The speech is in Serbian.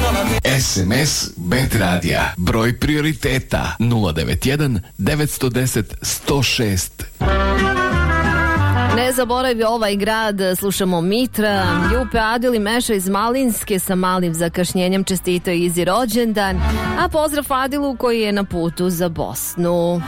SMS Bet Radija. Broj prioriteta 091 910 106. Ne zaboravi ovaj grad, slušamo Mitra, Ljupe Adil i Meša iz Malinske sa malim zakašnjenjem čestitao Izi rođendan, a pozdrav Adilu koji je na putu za Bosnu.